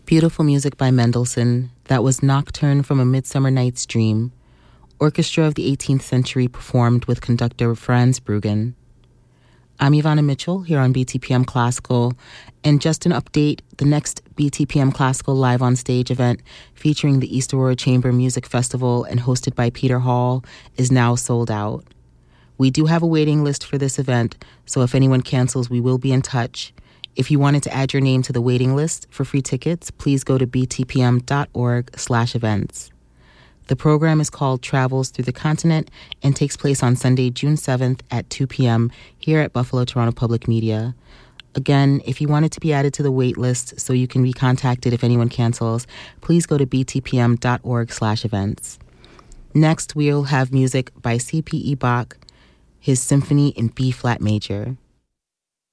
Beautiful music by Mendelssohn. That was Nocturne from A Midsummer Night's Dream. Orchestra of the 18th Century performed with conductor Franz Bruggen. I'm Ivana Mitchell here on BTPM Classical, and just an update, the next BTPM Classical Live on Stage event featuring the East Aurora Chamber Music Festival and hosted by Peter Hall is now sold out. We do have a waiting list for this event, so if anyone cancels, we will be in touch. If you wanted to add your name to the waiting list for free tickets, please go to btpm.org/events. The program is called Travels Through the Continent and takes place on Sunday, June 7th at 2 p.m. here at Buffalo Toronto Public Media. Again, if you wanted to be added to the wait list so you can be contacted if anyone cancels, please go to btpm.org/events. Next, we'll have music by C.P.E. Bach, his Symphony in B-flat major.